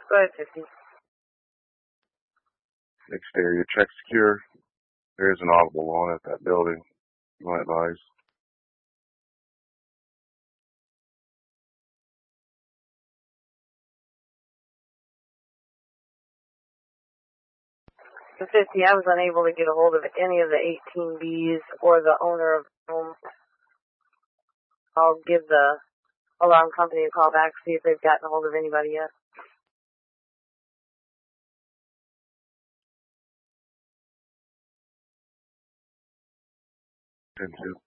Go ahead, 50. Exterior check secure. There is an audible on at that building. You might advise. The 50, I was unable to get a hold of any of the 18Bs or the owner of the home. I'll give the alarm company a call back, see if they've gotten a hold of anybody yet. 10-2.